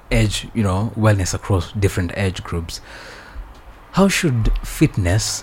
age, wellness across different age groups. How should fitness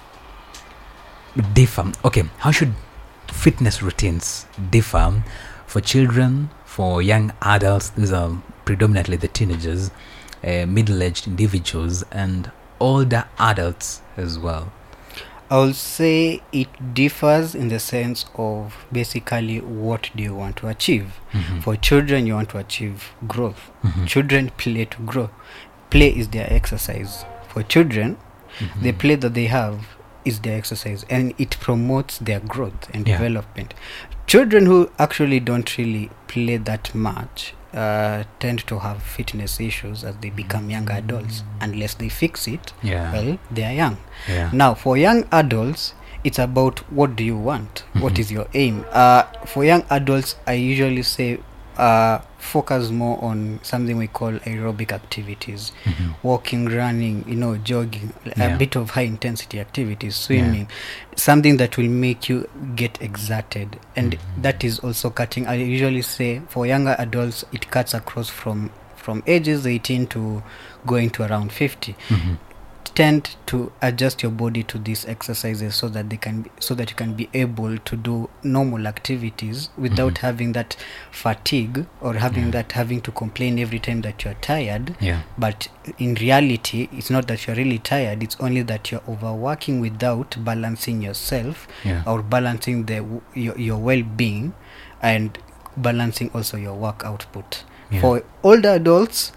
differ? Okay, how should fitness routines differ for children, for young adults? These are predominantly the teenagers, middle-aged individuals, and older adults as well. I will say it differs in the sense of basically what do you want to achieve. For children, you want to achieve growth. Children play to grow. Play is their exercise. For children, the play that they have is their exercise, and it promotes their growth and development. Children who actually don't really play that much tend to have fitness issues as they become young adults. Unless they fix it, well, they are young. Now, for young adults, it's about what do you want? What is your aim? For young adults, I usually say focus more on something we call aerobic activities, walking, running, jogging, a bit of high intensity activities, swimming, something that will make you get exerted. And that is also cutting. I usually say for younger adults, it cuts across from ages 18 to going to around 50. Tend to adjust your body to these exercises so that you can be able to do normal activities without having that fatigue or having to complain every time that you're tired. But in reality, it's not that you're really tired, it's only that you're overworking without balancing yourself or balancing your well-being and balancing also your work output. For older adults,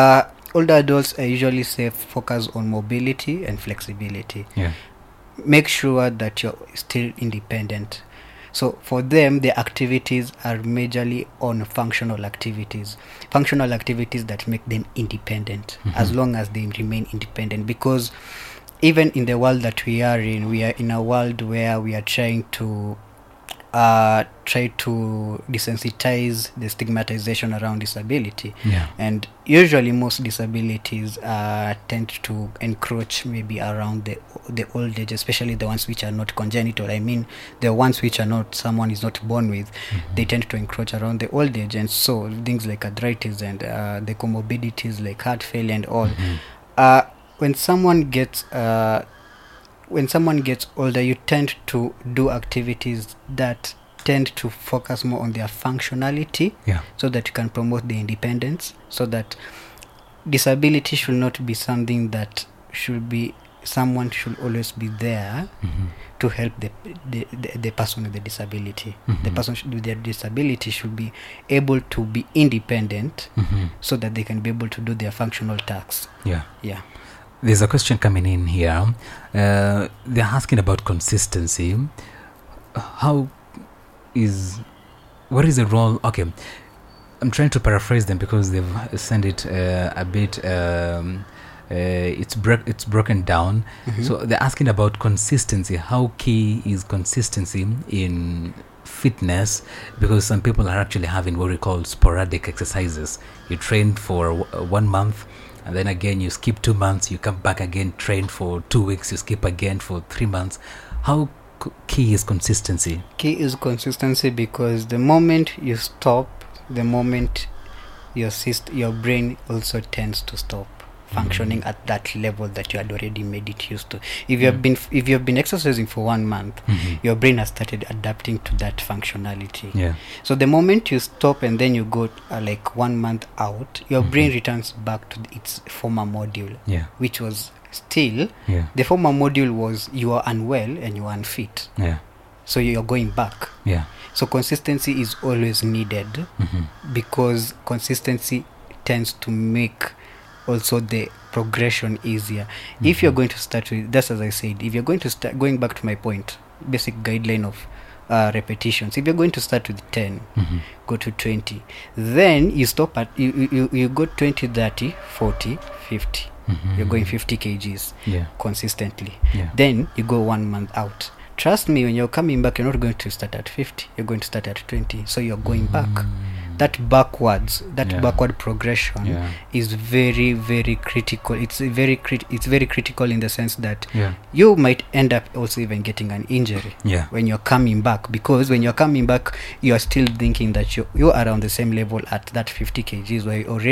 I usually say focus on mobility and flexibility. Make sure that you're still independent. So for them, the activities are majorly on functional activities that make them independent, as long as they remain independent. Because even in the world that we are in a world where we are trying to desensitize the stigmatization around disability, and usually most disabilities tend to encroach maybe around the old age, especially the ones which are not congenital. I mean the ones which are not someone is not born with. They tend to encroach around the old age, and so things like arthritis and the comorbidities like heart failure and all. When someone gets older, you tend to do activities that tend to focus more on their functionality, so that you can promote the independence, so that disability should not be something that someone should always be there to help the person with the disability. The person with their disability should be able to be independent, so that they can be able to do their functional tasks. There's a question coming in here. They're asking about consistency. What is the role? Okay, I'm trying to paraphrase them because they've sent it a bit. It's broken down. So they're asking about consistency. How key is consistency in fitness? Because some people are actually having what we call sporadic exercises. You train for 1 month, and then again you skip 2 months, you come back again, train for 2 weeks, you skip again for 3 months. How key is consistency? Key is consistency, because the moment you stop, the moment your brain also tends to stop functioning at that level that you had already made it used to. If you have been exercising for 1 month, your brain has started adapting to that functionality. So the moment you stop and then you go like 1 month out, your brain returns back to its former module, which was still the former module was you are unwell and you are unfit. So you're going back. So consistency is always needed, because consistency tends to make also the progression easier. If you're going to start with, that's as I said, if you're going to start, going back to my point, basic guideline of repetitions, if you're going to start with 10, go to 20, then you stop at you go 20, 30, 40, 50. You're going 50 kgs consistently. Then you go 1 month out. Trust me, when you're coming back, you're not going to start at 50, you're going to start at 20. So you're going back. That backward progression is very, very critical. It's very critical in the sense that you might end up also even getting an injury when you're coming back, because when you're coming back, you're still thinking that you're around the same level at that 50 kgs where you already